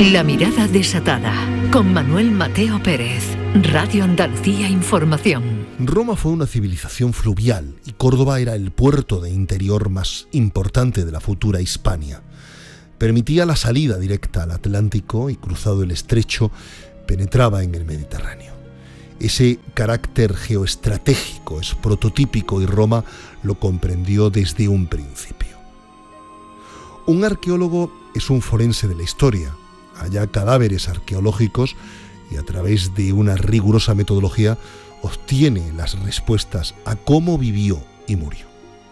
La mirada desatada, con Manuel Mateo Pérez, Radio Andalucía Información. Roma fue una civilización fluvial y Córdoba era el puerto de interior más importante de la futura Hispania. Permitía la salida directa al Atlántico y, cruzado el estrecho, penetraba en el Mediterráneo. Ese carácter geoestratégico es prototípico y Roma lo comprendió desde un principio. Un arqueólogo es un forense de la historia. Halla cadáveres arqueológicos y a través de una rigurosa metodología obtiene las respuestas a cómo vivió y murió.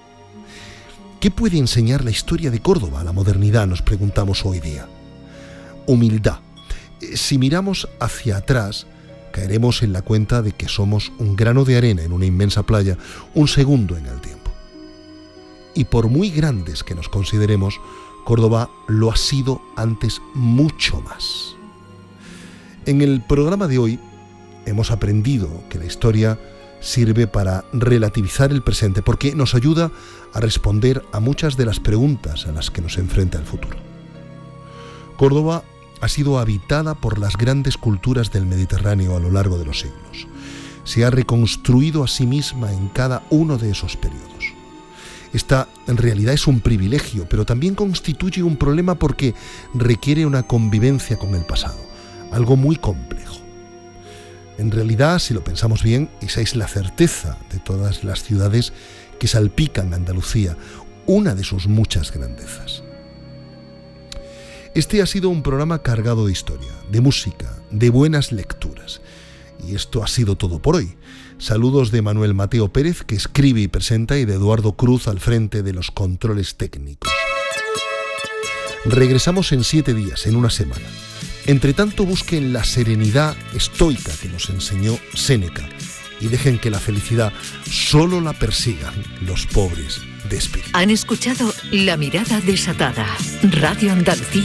¿Qué puede enseñar la historia de Córdoba a la modernidad?, nos preguntamos hoy día. Humildad. Si miramos hacia atrás, caeremos en la cuenta de que somos un grano de arena en una inmensa playa, un segundo en el tiempo. Y por muy grandes que nos consideremos, Córdoba lo ha sido antes mucho más. En el programa de hoy hemos aprendido que la historia sirve para relativizar el presente porque nos ayuda a responder a muchas de las preguntas a las que nos enfrenta el futuro. Córdoba ha sido habitada por las grandes culturas del Mediterráneo a lo largo de los siglos. Se ha reconstruido a sí misma en cada uno de esos periodos. Esta en realidad es un privilegio, pero también constituye un problema porque requiere una convivencia con el pasado, algo muy complejo. En realidad, si lo pensamos bien, esa es la certeza de todas las ciudades que salpican Andalucía, una de sus muchas grandezas. Este ha sido un programa cargado de historia, de música, de buenas lecturas. Y esto ha sido todo por hoy. Saludos de Manuel Mateo Pérez, que escribe y presenta, y de Eduardo Cruz al frente de los controles técnicos. Regresamos en 7 días, en una semana. Entre tanto, busquen la serenidad estoica que nos enseñó Séneca y dejen que la felicidad solo la persigan los pobres de espíritu. Han escuchado La mirada desatada, Radio Andalucía.